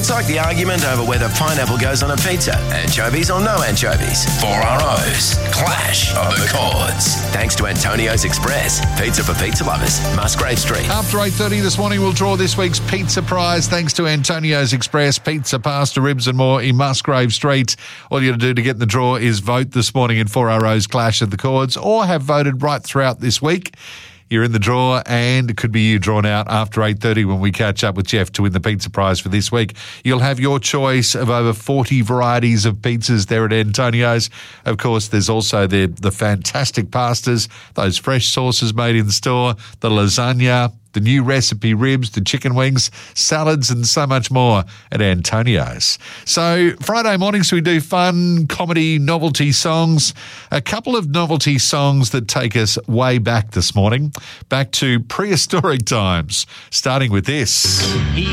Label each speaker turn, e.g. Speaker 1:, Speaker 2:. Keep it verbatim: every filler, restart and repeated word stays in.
Speaker 1: It's like the argument over whether pineapple goes on a pizza. Anchovies or no anchovies. Four R O's. Clash of the Chords. Thanks to Antonio's Express. Pizza for pizza lovers. Musgrave Street.
Speaker 2: After eight thirty this morning, we'll draw this week's pizza prize thanks to Antonio's Express. Pizza, pasta, ribs and more in Musgrave Street. All you got to do to get in the draw is vote this morning in four R O's Clash of the Chords, or have voted right throughout this week. You're in the draw, and it could be you drawn out after eight thirty when we catch up with Jeff to win the pizza prize for this week. You'll have your choice of over forty varieties of pizzas there at Antonio's. Of course, there's also the, the fantastic pastas, those fresh sauces made in the store, the lasagna, the new recipe ribs, the chicken wings, salads, and so much more at Antonio's. So Friday mornings we do fun, comedy, novelty songs. A couple of novelty songs that take us way back this morning, back to prehistoric times, starting with this.
Speaker 3: He